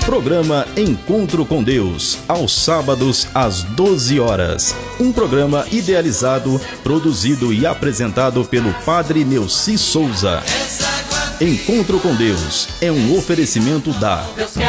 Programa Encontro com Deus, aos sábados às 12 horas. Um programa idealizado, produzido e apresentado pelo Padre Neuci Souza. Encontro com Deus é um oferecimento da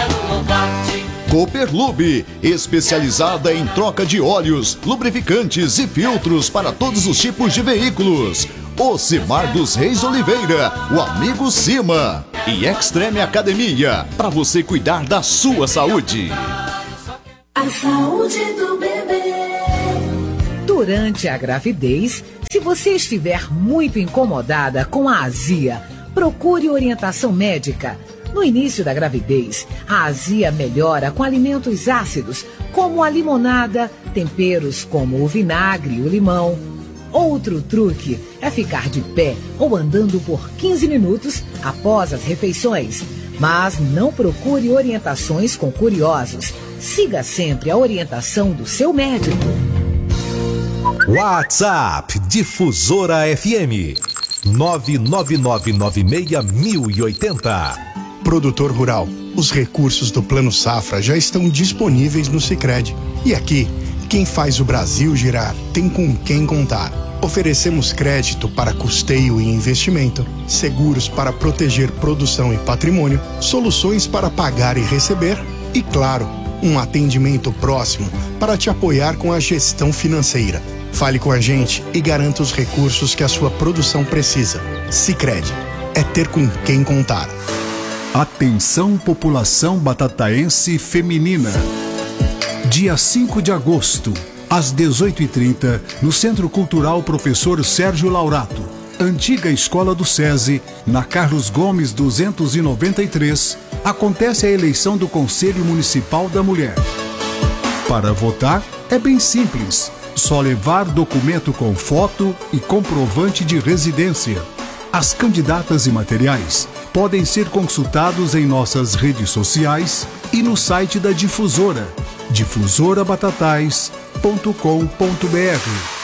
Cooperlube, especializada em troca de óleos, lubrificantes e filtros para todos os tipos de veículos. Ocimar dos Reis Oliveira, o amigo Cima. E Extreme Academia, para você cuidar da sua saúde. A saúde do bebê. Durante a gravidez, se você estiver muito incomodada com a azia, procure orientação médica. No início da gravidez, a azia melhora com alimentos ácidos, como a limonada, temperos como o vinagre e o limão. Outro truque é ficar de pé ou andando por 15 minutos após as refeições. Mas não procure orientações com curiosos. Siga sempre a orientação do seu médico. WhatsApp Difusora FM 999961080. Produtor rural, os recursos do Plano Safra já estão disponíveis no Sicredi. E aqui, quem faz o Brasil girar tem com quem contar. Oferecemos crédito para custeio e investimento, seguros para proteger produção e patrimônio, soluções para pagar e receber e, claro, um atendimento próximo para te apoiar com a gestão financeira. Fale com a gente e garanta os recursos que a sua produção precisa. Sicredi, é ter com quem contar. Atenção, população batataense feminina. Dia 5 de agosto, às 18h30, no Centro Cultural Professor Sérgio Laurato, antiga Escola do SESI, na Carlos Gomes 293, acontece a eleição do Conselho Municipal da Mulher. Para votar, é bem simples, só levar documento com foto e comprovante de residência. As candidatas e materiais podem ser consultados em nossas redes sociais e no site da Difusora, difusorabatatais.com.br.